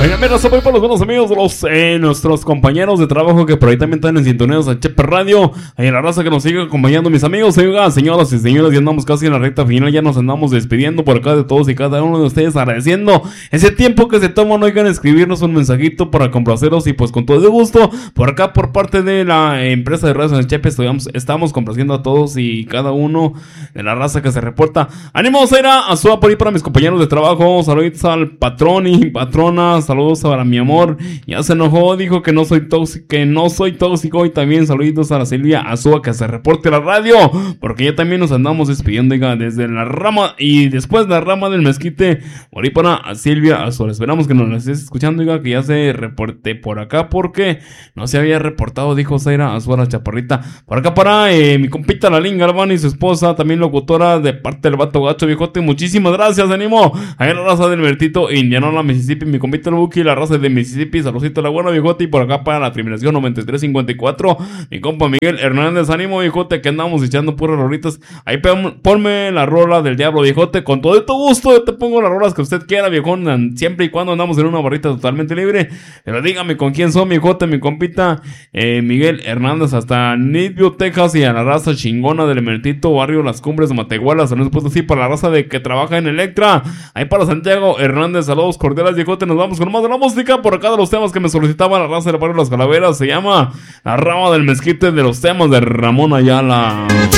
Oigan, mira, soy para los buenos amigos, nuestros compañeros de trabajo que por ahí también están en sintonía de Chepe Radio. Ahí la raza que nos sigue acompañando, mis amigos. Oigan, señoras y señores, ya andamos casi en la recta final. Ya nos andamos despidiendo por acá de todos y cada uno de ustedes, agradeciendo ese tiempo que se toman. Oigan, escribirnos un mensajito para complaceros y pues con todo de gusto. Por acá, por parte de la empresa de Radio en Chepe, estamos complaciendo a todos y cada uno de la raza que se reporta. ¡Ánimo, Zaira! A por ahí para mis compañeros de trabajo. Saludos al patrón y patrona. Saludos para mi amor. Ya se enojó, dijo que no soy tóxico. Y también saluditos a la Silvia Azúa que se reporte a la radio, porque ya también nos andamos despidiendo, oiga, desde la rama y después de la rama del mezquite. Por ahí para Silvia Azúa. Esperamos que nos la estés escuchando, oiga, que ya se reporte por acá porque no se había reportado, dijo Zaira Azúa, la chaparrita. Por acá para mi compita Lalín Galván y su esposa, también locutora de parte del Vato Gacho, viejote. Muchísimas gracias, ánimo. Ahí la raza del Bertito, Indianola, Mississippi, mi compita el Buki, la raza de Mississippi, saludcito a la buena, viejote. Y por acá para la terminación 9354, mi compa Miguel Hernández, ánimo, viejote, que andamos echando puras rolitas. Ahí ponme la rola del diablo, viejote, con todo tu gusto. Yo te pongo las rolas que usted quiera, viejón, siempre y cuando andamos en una barrita totalmente libre. Pero dígame con quién son, viejote, mi compita Miguel Hernández, hasta Nidville, Texas, y a la raza chingona del Emertito, barrio Las Cumbres de Matehuala. Saludos pues así para la raza de que trabaja en Electra. Ahí para Santiago Hernández, saludos cordiales, viejote. Nos vamos con más de la música. Por acá de los temas que me solicitaba la raza del barrio Las Calaveras, se llama La Rama del Mezquite, de los temas de Ramón Ayala.